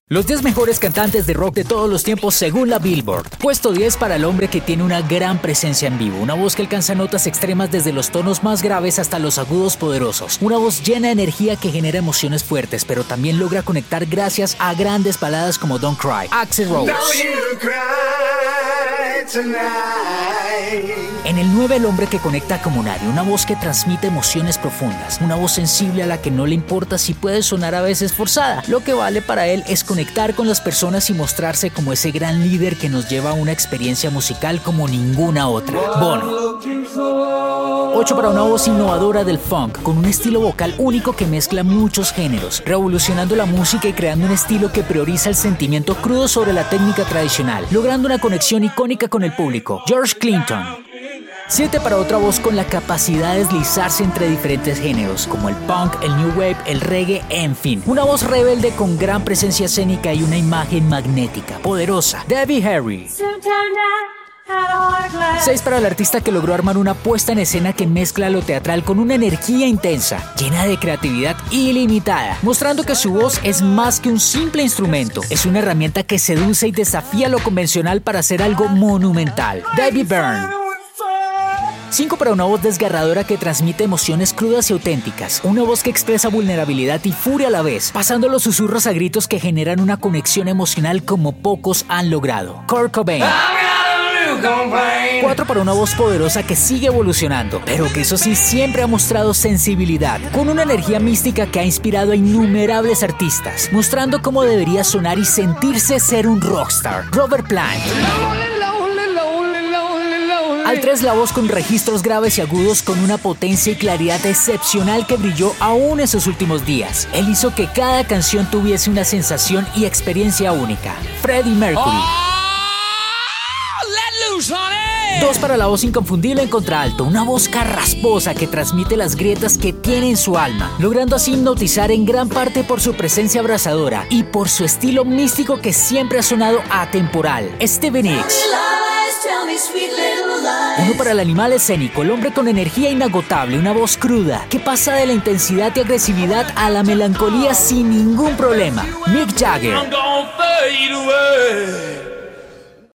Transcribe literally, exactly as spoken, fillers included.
Los diez mejores cantantes de rock de todos los tiempos según la Billboard. Puesto diez para el hombre que tiene una gran presencia en vivo, una voz que alcanza notas extremas desde los tonos más graves hasta los agudos poderosos, una voz llena de energía que genera emociones fuertes, pero también logra conectar gracias a grandes baladas como Don't Cry, Axl Rose. En el nueve, el hombre que conecta como nadie, una voz que transmite emociones profundas, una voz sensible a la que no le importa si puede sonar a veces forzada. Lo que vale para él es conectar con las personas y mostrarse como ese gran líder que nos lleva a una experiencia musical como ninguna otra. Bono. ocho para una voz innovadora del funk, con un estilo vocal único que mezcla muchos géneros, revolucionando la música y creando un estilo que prioriza el sentimiento crudo sobre la técnica tradicional, logrando una conexión icónica con el público. George Clinton. siete para otra voz con la capacidad de deslizarse entre diferentes géneros, como el punk, el new wave, el reggae, en fin. Una voz rebelde con gran presencia escénica y una imagen magnética, poderosa. Debbie Harry. seis para el artista que logró armar una puesta en escena que mezcla lo teatral con una energía intensa, llena de creatividad ilimitada, mostrando que su voz es más que un simple instrumento, es una herramienta que seduce y desafía lo convencional para hacer algo monumental. Debbie Byrne. cinco para una voz desgarradora que transmite emociones crudas y auténticas, una voz que expresa vulnerabilidad y furia a la vez, pasando los susurros a gritos que generan una conexión emocional como pocos han logrado. Kurt Cobain. cuatro para una voz poderosa que sigue evolucionando, pero que eso sí siempre ha mostrado sensibilidad, con una energía mística que ha inspirado a innumerables artistas, mostrando cómo debería sonar y sentirse ser un rockstar. Robert Plant. Al tres, la voz con registros graves y agudos con una potencia y claridad excepcional que brilló aún en sus últimos días. Él hizo que cada canción tuviese una sensación y experiencia única. Freddie Mercury. dos para la voz inconfundible en contralto, una voz carrasposa que transmite las grietas que tiene en su alma, logrando así hipnotizar en gran parte por su presencia abrasadora y por su estilo místico que siempre ha sonado atemporal. Stevie Nicks. Uno para el animal escénico, el hombre con energía inagotable, una voz cruda que pasa de la intensidad y agresividad a la melancolía sin ningún problema. Mick Jagger.